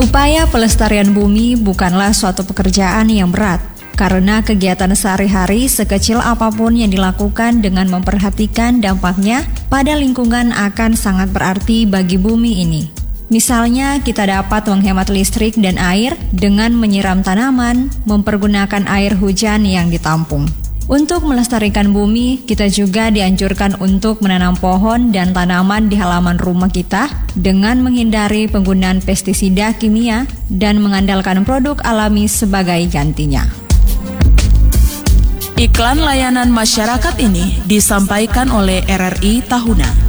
Upaya pelestarian bumi bukanlah suatu pekerjaan yang berat, karena kegiatan sehari-hari sekecil apapun yang dilakukan dengan memperhatikan dampaknya pada lingkungan akan sangat berarti bagi bumi ini. Misalnya, kita dapat menghemat listrik dan air dengan menyiram tanaman, mempergunakan air hujan yang ditampung. Untuk melestarikan bumi, kita juga dianjurkan untuk menanam pohon dan tanaman di halaman rumah kita dengan menghindari penggunaan pestisida kimia dan mengandalkan produk alami sebagai gantinya. Iklan layanan masyarakat ini disampaikan oleh RRI Tahuna.